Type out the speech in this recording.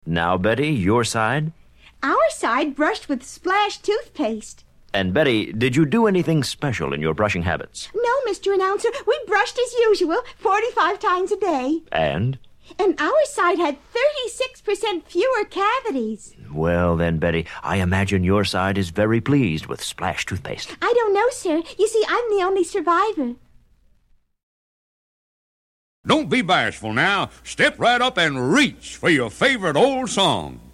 Now, Betty, your side? Our side brushed with Splash toothpaste. And Betty, did you do anything special in your brushing habits? No, Mr. Announcer, we brushed as usual, 45 times a day. And? And our side had 36% fewer cavities. Well, then, Betty, I imagine your side is very pleased with Splash toothpaste. I don't know, sir. You see, I'm the only survivor. Don't be bashful now. Step right up and reach for your favorite old song.